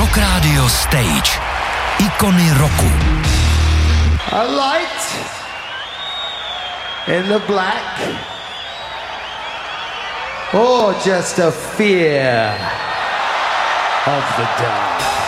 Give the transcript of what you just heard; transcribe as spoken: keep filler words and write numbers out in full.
Rock Radio Stage. Ikony roku. A light in the black, or just a fear of the dark.